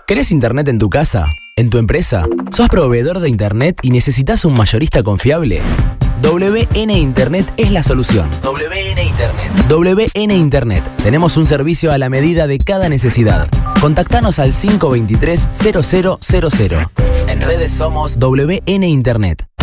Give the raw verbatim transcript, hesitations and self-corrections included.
¿Querés internet en tu casa? ¿En tu empresa? ¿Sos proveedor de internet y necesitas un mayorista confiable? W N Internet es la solución. W N Internet. W N Internet. Tenemos un servicio a la medida de cada necesidad. Contactanos al cinco dos tres, cero cero cero cero. En redes somos W N Internet.